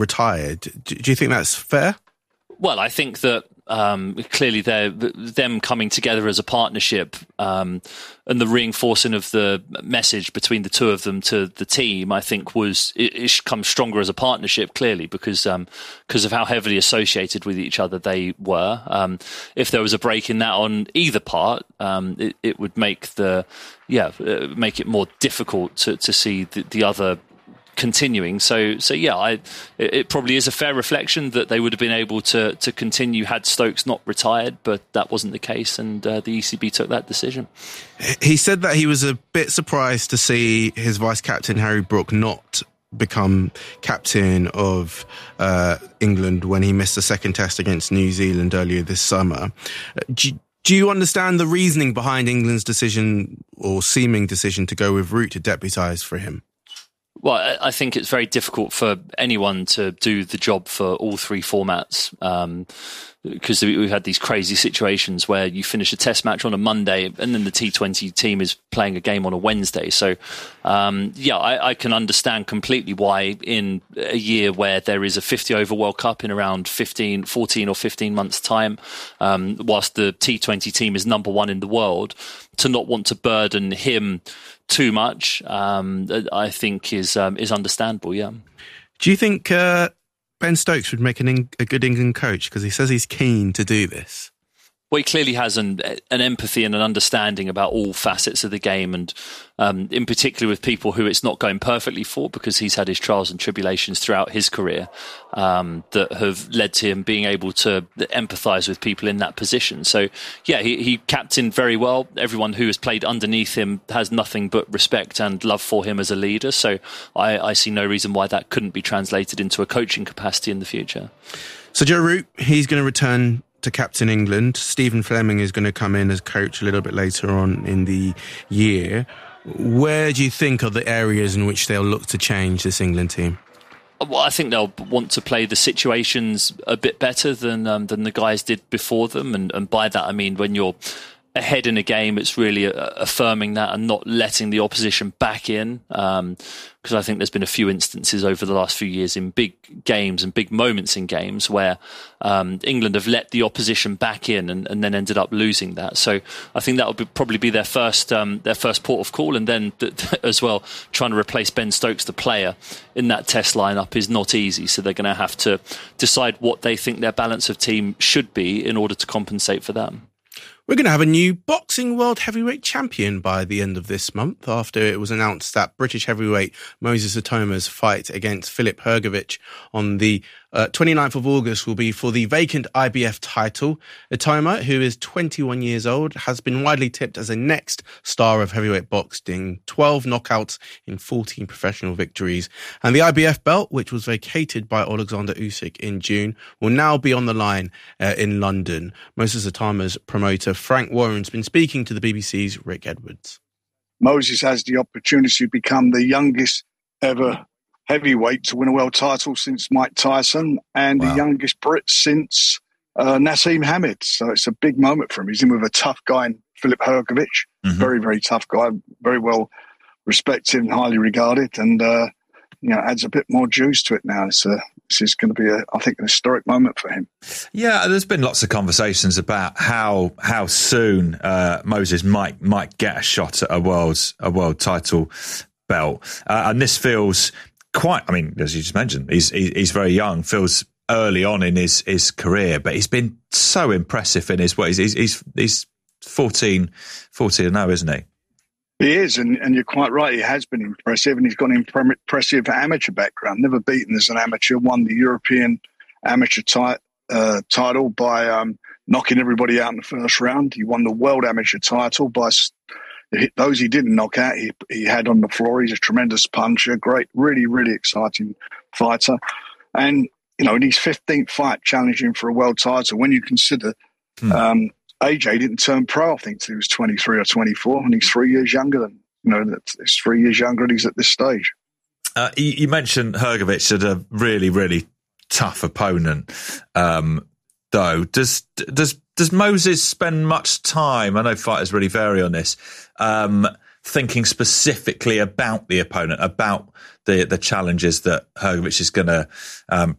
retired. Do you think that's fair? Well, I think that clearly them coming together as a partnership and the reinforcing of the message between the two of them to the team, I think it comes stronger as a partnership, clearly, because of how heavily associated with each other they were. If there was a break in that on either part, it would make make it more difficult to see the other continuing. So yeah, it probably is a fair reflection that they would have been able to continue had Stokes not retired, but that wasn't the case, and the ECB took that decision. He said that he was a bit surprised to see his vice-captain Harry Brook not become captain of England when he missed the second test against New Zealand earlier this summer. Do you understand the reasoning behind England's decision, or seeming decision, to go with Root to deputise for him? Well, I think it's very difficult for anyone to do the job for all three formats, because we've had these crazy situations where you finish a test match on a Monday and then the T20 team is playing a game on a Wednesday. So, I can understand completely why in a year where there is a 50-over World Cup in around 14 or 15 months' time, whilst the T20 team is number one in the world, to not want to burden him too much, I think is understandable. Yeah. Do you think Ben Stokes would make a good England coach? Because he says he's keen to do this. Well, he clearly has an empathy and an understanding about all facets of the game, and in particular with people who it's not going perfectly for, because he's had his trials and tribulations throughout his career that have led to him being able to empathise with people in that position. So, yeah, he captained very well. Everyone who has played underneath him has nothing but respect and love for him as a leader. So I see no reason why that couldn't be translated into a coaching capacity in the future. So Joe Root, he's going to return to captain England. Stephen Fleming is going to come in as coach a little bit later on in the year. Where do you think are the areas in which they'll look to change this England team? Well, I think they'll want to play the situations a bit better than the guys did before them, and by that I mean when you're ahead in a game, it's really affirming that and not letting the opposition back in. Because I think there's been a few instances over the last few years in big games and big moments in games where England have let the opposition back in and then ended up losing that. So I think that will probably be their first port of call. And then as well, trying to replace Ben Stokes, the player, in that test lineup is not easy. So they're going to have to decide what they think their balance of team should be in order to compensate for that. We're going to have a new boxing world heavyweight champion by the end of this month, after it was announced that British heavyweight Moses Itoma's fight against Filip Hrgović on the 29th of August will be for the vacant IBF title. Itoma, who is 21 years old, has been widely tipped as a next star of heavyweight boxing, 12 knockouts in 14 professional victories. And the IBF belt, which was vacated by Alexander Usyk in June, will now be on the line in London. Moses Itoma's promoter Frank Warren's been speaking to the BBC's Rick Edwards. Moses has the opportunity to become the youngest ever heavyweight to win a world title since Mike Tyson, and the youngest Brit since Nassim Hamid. So it's a big moment for him. He's in with a tough guy in Filip Hrgović. Very, very tough guy, very well respected and highly regarded, and adds a bit more juice to it now. This is going to be, I think, an historic moment for him. Yeah, there's been lots of conversations about how soon Moses might get a shot at a world title belt, and this feels quite. I mean, as you just mentioned, he's very young. Feels early on in his career, but he's been so impressive in his ways. He's 14 now, isn't he? He is, and you're quite right. He has been impressive, and he's got an impressive amateur background. Never beaten as an amateur. Won the European amateur title by knocking everybody out in the first round. He won the world amateur title by those he didn't knock out. He had on the floor. He's a tremendous puncher. Great, really, really exciting fighter. And in his 15th fight, challenging for a world title. When you consider. AJ didn't turn pro, I think, until he was 23 or 24, and he's 3 years younger he's 3 years younger and he's at this stage. You mentioned Hrgović had a really, really tough opponent, though. Does Moses spend much time, I know fighters really vary on this, thinking specifically about the opponent, about the challenges that Hrgović is going to